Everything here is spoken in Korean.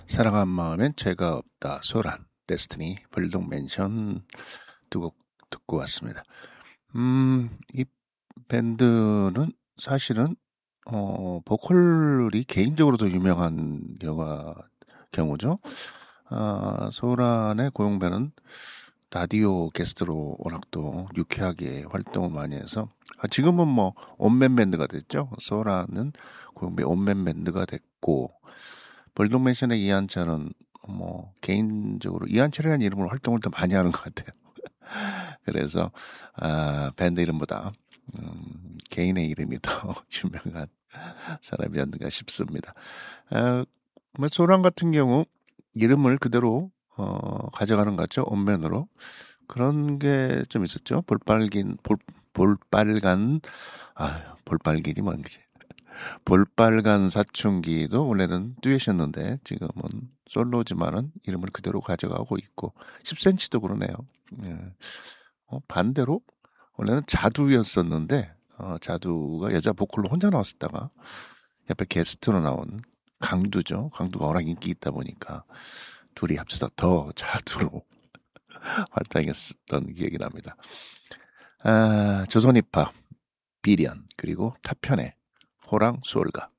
사랑한 마음엔 죄가 없다. 소란, 데스티니, 불독맨션 두 곡 듣고 왔습니다. 이 밴드는 사실은 보컬이 개인적으로 더 유명한 경우죠. 소란의 고용배는 라디오 게스트로 워낙 또 유쾌하게 활동을 많이 해서 지금은 뭐 온맨 밴드가 됐죠. 소란은 고용배 온맨 밴드가 됐고 벌독맨션의 이한철은 뭐 개인적으로 이한철이라는 이름으로 활동을 더 많이 하는 것 같아요. 그래서 밴드 이름보다 개인의 이름이 더 유명한 사람이었는가 싶습니다. 뭐 소란 같은 경우 이름을 그대로 가져가는 것 같죠. 온맨으로. 그런 게 좀 있었죠. 볼빨간이 뭔지. 볼빨간 사춘기도 원래는 듀엣이었는데 지금은 솔로지만은 이름을 그대로 가져가고 있고 10cm도 그러네요. 예. 반대로 원래는 자두였었는데 자두가 여자 보컬로 혼자 나왔었다가 옆에 게스트로 나온 강두죠. 강두가 워낙 인기 있다 보니까 둘이 합쳐서 더 자두로 활동했었던 기억이 납니다. 조선 힙합, 비련, 그리고 타편의 호랑 수월가.